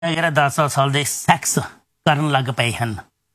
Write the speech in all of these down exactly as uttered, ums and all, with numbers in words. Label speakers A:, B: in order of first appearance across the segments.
A: वगैरह दस साल ਦੇ ਸੈਕਸ ਕਰਨ ਲੱਗ ਪਏ ਹਨ।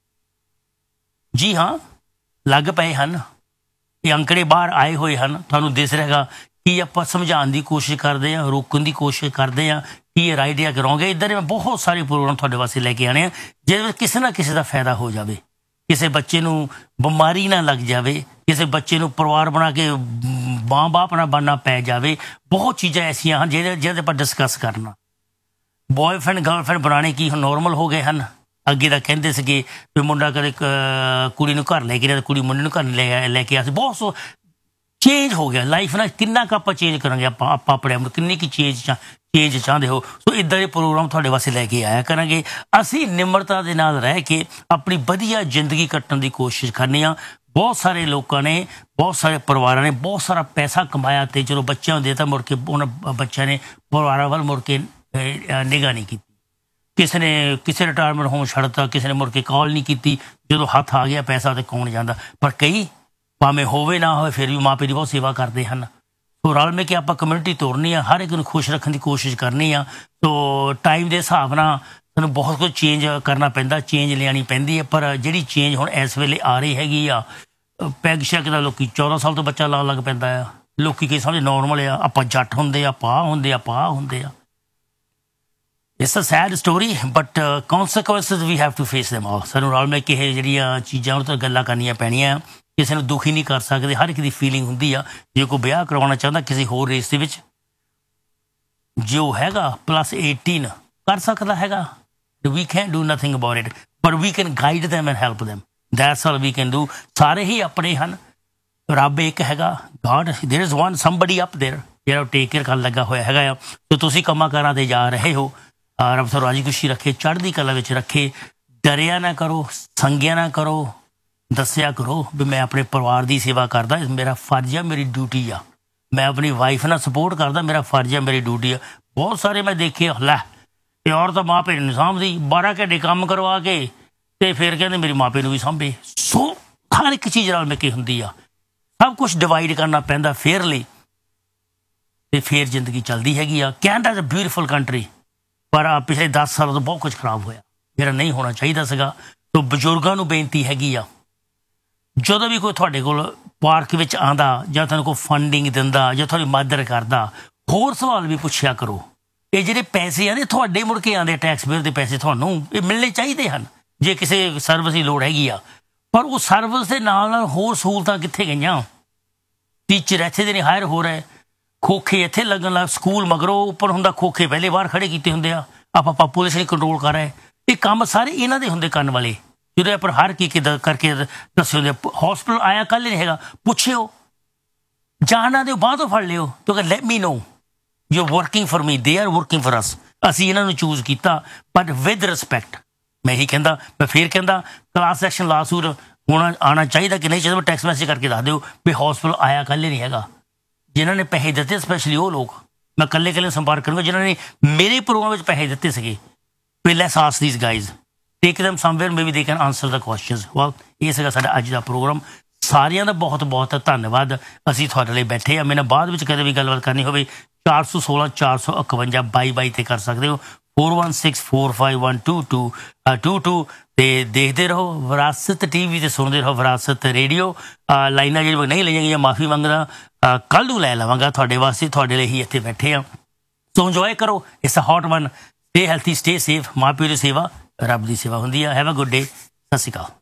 A: ਜੀ ਹਾਂ, ਲੱਗ ਪਏ ਹਨ। ਇਹ ਅੰਕੜੇ ਬਾਹਰ ਆਏ ਹੋਏ ਹਨ। ਤੁਹਾਨੂੰ ਦਿਸ ਰਿਹਾ ਕਿ ਆਪਾਂ ਸਮਝਾਉਣ ਦੀ ਕੋਸ਼ਿਸ਼ ਕਰਦੇ ਹਾਂ, ਰੋਕਣ ਦੀ ਕੋਸ਼ਿਸ਼ ਕਰਦੇ ਹਾਂ ਕਿ ਇਹ ਰਾਈਟ ਜਾਂ ਰੋਂਗ ਹੈ। ਇੱਧਰ ਮੈਂ ਬਹੁਤ ਸਾਰੇ ਪ੍ਰੋਗਰਾਮ ਤੁਹਾਡੇ ਵਾਸਤੇ ਲੈ ਕੇ ਆਉਣੇ ਆ ਜਿਹਦੇ ਵਿੱਚ ਕਿਸੇ ਨਾ ਕਿਸੇ ਦਾ ਫਾਇਦਾ ਹੋ ਜਾਵੇ, ਕਿਸੇ ਬੱਚੇ ਨੂੰ ਬਿਮਾਰੀ ਨਾ ਲੱਗ ਜਾਵੇ, ਕਿਸੇ ਬੱਚੇ ਨੂੰ ਪਰਿਵਾਰ ਬਣਾ ਕੇ ਮਾਂ ਬਾਪ ਨਾ ਬਣਨਾ ਪੈ ਜਾਵੇ। ਬਹੁਤ ਚੀਜ਼ਾਂ ਐਸੀਆਂ ਹਨ ਜਿਹਦੇ ਜਿਹਦੇ ਆਪਾਂ ਡਿਸਕਸ ਕਰਨਾ। ਬॉयਫ੍ਰੈਂਡ ਗਰਲਫ੍ਰੈਂਡ ਬਣਾਉਣੇ ਕੀ ਹੁਣ ਨੋਰਮਲ ਹੋ ਗਏ ਹਨ। ਅੱਗੇ ਤਾਂ ਕਹਿੰਦੇ ਸੀਗੇ ਵੀ ਮੁੰਡਾ ਕਦੇ ਕੁੜੀ ਨੂੰ ਘਰ ਲੈ ਕੇ ਰਿਹਾ, ਕੁੜੀ ਮੁੰਡੇ ਨੂੰ ਘਰ ਲੈ ਲੈ ਕੇ ਆ ਸੀ। ਬਹੁਤ ਸੋ ਚੇਂਜ ਹੋ ਗਿਆ ਲਾਈਫ ਨਾਲ। ਕਿੰਨਾ ਕੁ ਆਪਾਂ ਚੇਂਜ ਕਰਾਂਗੇ, ਆਪਾਂ ਆਪਾਂ ਆਪਣੇ ਆਪ ਨੂੰ ਕਿੰਨੀ ਕੁ ਚੇਂਜ ਚੇਂਜ ਚਾਹੁੰਦੇ ਹੋ। ਸੋ ਇੱਦਾਂ ਦੇ ਪ੍ਰੋਗਰਾਮ ਤੁਹਾਡੇ ਵਾਸਤੇ ਲੈ ਕੇ ਆਇਆ ਕਰਾਂਗੇ। ਅਸੀਂ ਨਿਮਰਤਾ ਦੇ ਨਾਲ ਰਹਿ ਕੇ ਆਪਣੀ ਵਧੀਆ ਜ਼ਿੰਦਗੀ ਕੱਟਣ ਦੀ ਕੋਸ਼ਿਸ਼ ਕਰਨੀ ਆ। ਬਹੁਤ ਸਾਰੇ ਲੋਕਾਂ ਨੇ, ਬਹੁਤ ਸਾਰੇ ਪਰਿਵਾਰਾਂ ਨੇ ਬਹੁਤ ਸਾਰਾ ਪੈਸਾ ਕਮਾਇਆ ਅਤੇ ਜਦੋਂ ਬੱਚਿਆਂ ਹੁੰਦੇ ਤਾਂ ਮੁੜ ਕੇ ਉਹਨਾਂ ਬੱਚਿਆਂ ਨੇ ਪਰਿਵਾਰਾਂ ਵੱਲ ਮੁੜ ਕੇ ਨਿਗਾਹ ਨਹੀਂ ਕੀਤੀ। ਕਿਸੇ ਨੇ ਕਿਸੇ ਰਿਟਾਇਰਮੈਂਟ ਹੋਮ ਛੱਡਤਾ, ਕਿਸੇ ਨੇ ਮੁੜ ਕੇ ਕਾਲ ਨਹੀਂ ਕੀਤੀ। ਜਦੋਂ ਹੱਥ ਆ ਗਿਆ ਪੈਸਾ ਤਾਂ ਕੌਣ ਜਾਂਦਾ। ਪਰ ਕਈ ਭਾਵੇਂ ਹੋਵੇ ਨਾ ਹੋਵੇ ਫਿਰ ਵੀ ਮਾਂ ਪਿਓ ਦੀ ਬਹੁਤ ਸੇਵਾ ਕਰਦੇ ਹਨ। ਸੋ ਰਲ ਮਿਲ ਕੇ ਆਪਾਂ ਕਮਿਊਨਿਟੀ ਤੋਰਨੀ ਆ, ਹਰ ਇੱਕ ਨੂੰ ਖੁਸ਼ ਰੱਖਣ ਦੀ ਕੋਸ਼ਿਸ਼ ਕਰਨੀ ਆ। ਸੋ ਟਾਈਮ ਦੇ ਹਿਸਾਬ ਨਾਲ ਸਾਨੂੰ ਬਹੁਤ ਕੁਝ ਚੇਂਜ ਕਰਨਾ ਪੈਂਦਾ, ਚੇਂਜ ਲਿਆਉਣੀ ਪੈਂਦੀ ਹੈ। ਪਰ ਜਿਹੜੀ ਚੇਂਜ ਹੁਣ ਇਸ ਵੇਲੇ ਆ ਰਹੀ ਹੈਗੀ ਆ, ਪੈਗ ਸ਼ੈਗ ਦਾ ਲੋਕੀ ਚੌਦਾਂ ਸਾਲ ਤੋਂ ਬੱਚਾ ਲਾਉਣ ਲੱਗ ਪੈਂਦਾ ਆ। ਲੋਕੀ ਕਈ ਸਮਝ ਨੋਰਮਲ ਆ, ਆਪਾਂ ਜੱਟ ਹੁੰਦੇ ਆ, ਪਾ ਹੁੰਦੇ ਆ, ਪਾ ਹੁੰਦੇ ਆ। It's a sad story but ਕੌਨਸੀਕੁਐਂਸਿਸ we have to face them ਆਲ। ਸਾਨੂੰ ਰਲ ਮਿਲ ਕੇ ਇਹ ਜਿਹੜੀਆਂ ਚੀਜ਼ਾਂ ਉਹਨਾਂ ਤੋਂ ਗੱਲਾਂ ਕਰਨੀਆਂ ਪੈਣੀਆਂ। ਕਿਸੇ ਨੂੰ ਦੁਖੀ ਨਹੀਂ ਕਰ ਸਕਦੇ। ਹਰ ਇੱਕ ਦੀ ਫੀਲਿੰਗ ਹੁੰਦੀ ਆ। ਜੇ ਕੋਈ ਵਿਆਹ ਕਰਵਾਉਣਾ ਚਾਹੁੰਦਾ ਕਿਸੇ ਹੋਰ ਰੇਸ ਦੇ ਵਿੱਚ, ਜੋ ਹੈਗਾ ਪਲੱਸ ਏਟੀਨ ਕਰ ਸਕਦਾ ਹੈਗਾ। ਵੀ can do nothing about it but we can guide them and help them. That's all we can do. ਸਾਰੇ ਹੀ ਆਪਣੇ ਹਨ, ਰੱਬ ਇੱਕ ਹੈਗਾ, god ਦੇयर is one somebody up ਦੇयर ਜਿਹੜਾ ਟੇਕ ਕੇਅਰ ਕਰਨ ਲੱਗਾ ਹੋਇਆ ਹੈਗਾ ਆ। ਸੋ ਤੁਸੀਂ ਕੰਮਾਂ ਕਾਰਾਂ 'ਤੇ ਜਾ ਰਹੇ ਹੋ, ਰੱਬ ਤੁਹਾਨੂੰ ਰਾਜੀ ਖੁਸ਼ੀ ਰੱਖੇ, ਚੜ੍ਹਦੀ ਕਲਾ ਵਿੱਚ ਰੱਖੇ। ਡਰਿਆ ਨਾ ਕਰੋ, ਸੰਗਿਆ ਨਾ ਕਰੋ, ਦੱਸਿਆ ਕਰੋ ਵੀ ਮੈਂ ਆਪਣੇ ਪਰਿਵਾਰ ਦੀ ਸੇਵਾ ਕਰਦਾ, ਮੇਰਾ ਫਰਜ਼ ਆ, ਮੇਰੀ ਡਿਊਟੀ ਆ। ਮੈਂ ਆਪਣੀ ਵਾਈਫ ਨਾਲ ਸਪੋਰਟ ਕਰਦਾ, ਮੇਰਾ ਫਰਜ਼ ਆ, ਮੇਰੀ ਡਿਊਟੀ ਆ। ਬਹੁਤ ਸਾਰੇ ਮੈਂ ਦੇਖੇ, ਲੈ ਇਹ ਔਰਤ ਮਾਂ ਪਿਓ ਨੂੰ ਸਾਂਭਦੀ, ਬਾਰਾਂ ਘੰਟੇ ਕੰਮ ਕਰਵਾ ਕੇ ਅਤੇ ਫਿਰ ਕਹਿੰਦੇ ਮੇਰੀ ਮਾਂ ਪਿਓ ਨੂੰ ਵੀ ਸਾਂਭੇ। ਸੋ ਹਰ ਇੱਕ ਚੀਜ਼ ਨਾਲ ਮਿਲ ਕੇ ਹੁੰਦੀ ਆ। ਸਭ ਕੁਛ ਡਿਵਾਈਡ ਕਰਨਾ ਪੈਂਦਾ ਫੇਅਰਲੀ ਅਤੇ ਫਿਰ ਜ਼ਿੰਦਗੀ ਚੱਲਦੀ ਹੈਗੀ ਆ। Canada is a beautiful country, ਪਰ ਪਿਛਲੇ ਦਸ ਸਾਲਾਂ ਤੋਂ ਬਹੁਤ ਕੁਛ ਖਰਾਬ ਹੋਇਆ ਜਿਹੜਾ ਨਹੀਂ ਹੋਣਾ ਚਾਹੀਦਾ ਸੀਗਾ। ਸੋ ਬਜ਼ੁਰਗਾਂ ਨੂੰ ਬੇਨਤੀ ਹੈਗੀ ਆ, ਜਦੋਂ ਵੀ ਕੋਈ ਤੁਹਾਡੇ ਕੋਲ ਪਾਰਕ ਵਿੱਚ ਆਉਂਦਾ ਜਾਂ ਤੁਹਾਨੂੰ ਕੋਈ ਫੰਡਿੰਗ ਦਿੰਦਾ ਜਾਂ ਤੁਹਾਡੀ ਮਦਦ ਕਰਦਾ, ਹੋਰ ਸਵਾਲ ਵੀ ਪੁੱਛਿਆ ਕਰੋ। ਇਹ ਜਿਹੜੇ ਪੈਸੇ ਆ ਨੇ ਤੁਹਾਡੇ ਮੁੜ ਕੇ ਆਉਂਦੇ, ਟੈਕਸ ਪੇਅਰ ਦੇ ਪੈਸੇ ਤੁਹਾਨੂੰ ਇਹ ਮਿਲਣੇ ਚਾਹੀਦੇ ਹਨ ਜੇ ਕਿਸੇ ਸਰਵਿਸ ਦੀ ਲੋੜ ਹੈਗੀ ਆ। ਪਰ ਉਹ ਸਰਵਿਸ ਦੇ ਨਾਲ ਨਾਲ ਹੋਰ ਸਹੂਲਤਾਂ ਕਿੱਥੇ ਗਈਆਂ? ਟੀਚਰ ਇੱਥੇ ਦੇ ਨਹੀਂ ਹਾਇਰ ਹੋ ਰਹੇ, ਖੋਖੇ ਇੱਥੇ ਲੱਗਣ ਲੱਗ, ਸਕੂਲ ਮਗਰੋਂ ਉੱਪਰ ਹੁੰਦਾ, ਖੋਖੇ ਪਹਿਲੇ ਬਾਹਰ ਖੜੇ ਕੀਤੇ ਹੁੰਦੇ ਆ। ਆਪਾਂ ਪਾਪੂਲੇਸ਼ਨ ਕੰਟਰੋਲ ਕਰ ਰਹੇ। ਇਹ ਕੰਮ ਸਾਰੇ ਇਹਨਾਂ ਦੇ ਹੁੰਦੇ ਕਰਨ ਵਾਲੇ। ਜਦੋਂ ਆਪਾਂ ਹਰ ਕੀ ਕਿੱਦਾਂ ਕਰਕੇ ਦੱਸਿਓ ਹੁੰਦੇ। ਹੌਸਪੀਟਲ ਆਇਆ ਕੱਲ੍ਹ ਨਹੀਂ ਹੈਗਾ, ਪੁੱਛਿਓ, ਜਾਣਾ ਦਿਓ, ਬਾਅਦ ਤੋਂ ਫੜ ਲਿਓ। ਤੋ let me no you are working for me, they are working for us. ਅਸੀਂ ਇਹਨਾਂ ਨੂੰ ਚੂਜ਼ ਕੀਤਾ ਬਟ ਵਿਦ ਰਿਸਪੈਕਟ। ਮੈਂ ਇਹੀ ਕਹਿੰਦਾ, ਮੈਂ ਫਿਰ ਕਹਿੰਦਾ ਕਲਾਸ ਐਕਸ਼ਨ ਲਾਸੂਟ ਹੋਣਾ ਆਉਣਾ ਚਾਹੀਦਾ ਕਿ ਨਹੀਂ ਚਾਹੀਦਾ। ਟੈਕਸਟ ਮੈਸੇਜ ਕਰਕੇ ਦੱਸ ਦਿਓ ਵੀ ਹੌਸਪੀਟਲ ਆਇਆ ਕੱਲ੍ਹ ਨਹੀਂ ਹੈਗਾ। ਜਿਨ੍ਹਾਂ ਨੇ ਪੈਸੇ ਦਿੱਤੇ ਸਪੈਸ਼ਲੀ ਉਹ ਲੋਕ, ਮੈਂ ਇਕੱਲੇ ਇਕੱਲੇ ਸੰਪਰਕ ਕਰੂੰਗਾ ਜਿਨ੍ਹਾਂ ਨੇ ਮੇਰੇ ਪ੍ਰੋਗਰਾਮ ਵਿੱਚ ਪੈਸੇ ਦਿੱਤੇ ਸੀਗੇ। Let's ask these guys, take them somewhere, maybe they can answer the questions. Well ਇਹ ਸੀਗਾ ਸਾਡਾ ਅੱਜ ਦਾ ਪ੍ਰੋਗਰਾਮ। ਸਾਰਿਆਂ ਦਾ ਬਹੁਤ ਬਹੁਤ ਧੰਨਵਾਦ। ਅਸੀਂ ਤੁਹਾਡੇ ਲਈ ਬੈਠੇ ਹਾਂ। ਮੇਰੇ ਨਾਲ ਬਾਅਦ ਵਿੱਚ ਕਦੇ ਵੀ ਗੱਲਬਾਤ ਕਰਨੀ ਹੋਵੇ ਚਾਰ ਸੌ ਸੋਲਾਂ ਚਾਰ ਸੌ ਇਕਵੰਜਾ ਬਾਈ ਬਾਈ 'ਤੇ ਕਰ ਸਕਦੇ ਹੋ। Four one six four five one two to to to 'ਤੇ ਦੇਖਦੇ ਰਹੋ ਵਿਰਾਸਤ ਟੀ ਵੀ 'ਤੇ ਸੁਣਦੇ ਰਹੋ ਵਿਰਾਸਤ ਰੇਡੀਓ। ਲਾਈਨਾਂ ਜਿਹੜੀਆਂ ਨਹੀਂ ਲਈਆਂ ਗਈਆਂ ਮਾਫੀ ਮੰਗਦਾ, ਕੱਲ੍ਹ ਨੂੰ ਲੈ ਲਵਾਂਗਾ ਤੁਹਾਡੇ ਵਾਸਤੇ। ਤੁਹਾਡੇ ਲਈ ਹੀ ਇੱਥੇ ਬੈਠੇ ਹਾਂ। ਸੋ ਇੰਜੋਏ ਕਰੋ, it's a hot one. Stay healthy, stay safe. ਮਾਂ ਪਿਓ ਦੀ ਸੇਵਾ ਰੱਬ ਦੀ ਸੇਵਾ ਹੁੰਦੀ ਆ। Have a good day. ਸਤਿ ਸ਼੍ਰੀ ਅਕਾਲ।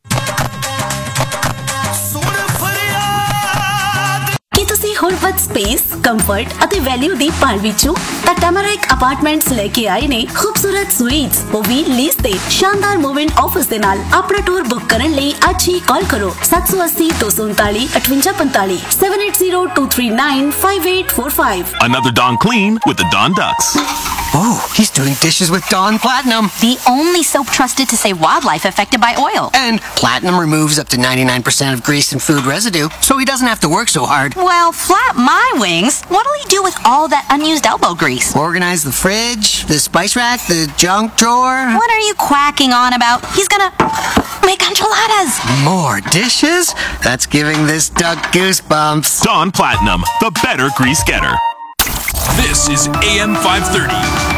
B: ਕੀ ਤੁਸੀਂ ਹੁਣ ਵੱਧ ਸਪੇਸ, ਕੰਫਰਟ ਅਤੇ ਵੈਲਿਊ ਦੀ ਭਾਲ ਵਿੱਚ ਹੋ ਤਾਂ ਟੈਮਰਿਕ ਅਪਾਰਟਮੈਂਟਸ ਲੈ ਕੇ ਆਏ ਨੇ ਖੂਬਸੂਰਤ ਸਵੀਟਸ, ਉਹ ਵੀ ਲੀਜ਼ ਤੇ। ਸ਼ਾਨਦਾਰ ਮੂਵ-ਇਨ ਆਫਰਸ ਦੇ ਨਾਲ ਆਪਣਾ ਟੂਰ ਬੁੱਕ ਕਰਨ ਲਈ ਅੱਜ ਹੀ ਕਾਲ ਕਰੋ ਸੱਤ ਸੌ ਅੱਸੀ ਦੋ ਸੌ ਉਨਤਾਲੀ ਅਠਵੰਜਾ ਪੰਤਾਲੀ seven eight zero two three nine five eight four five.
C: Another Dawn clean with the Dawn Ducks.
D: Oh, he's doing dishes with Dawn Platinum.
E: The only soap trusted to save wildlife affected by oil.
D: And Platinum removes up to ninety-nine percent of grease and food residue, so he doesn't have to work so hard.
E: Well, flap my wings. What'll he do with all that unused elbow grease?
D: Organize the fridge, the spice rack, the junk drawer.
E: What are you quacking on about? He's gonna make enchiladas.
D: More dishes? That's giving this duck goosebumps.
C: Dawn Platinum, the better grease getter.
F: This is A M five thirty.